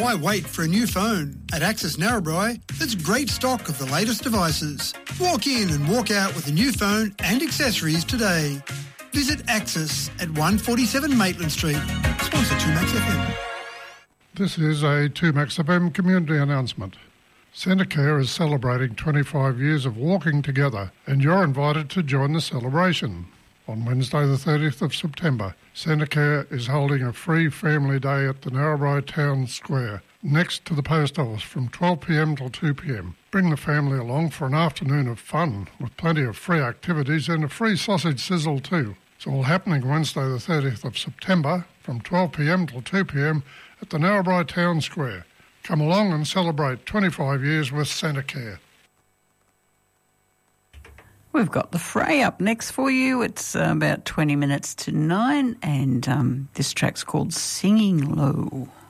Why wait for a new phone? At Access Narrabri, there's great stock of the latest devices. Walk in and walk out with a new phone and accessories today. Visit Access at 147 Maitland Street. Sponsor 2Max FM. This is a 2Max FM community announcement. Centacare is celebrating 25 years of walking together, and you're invited to join the celebration. On Wednesday the 30th of September, Centacare is holding a free family day at the Narrabri Town Square, next to the post office from 12pm till 2pm. Bring the family along for an afternoon of fun with plenty of free activities and a free sausage sizzle too. It's all happening Wednesday the 30th of September from 12pm till 2pm at the Narrabri Town Square. Come along and celebrate 25 years with Centacare. We've got the fray up next for you. It's about 20 minutes to 9 and this track's called Singing Low.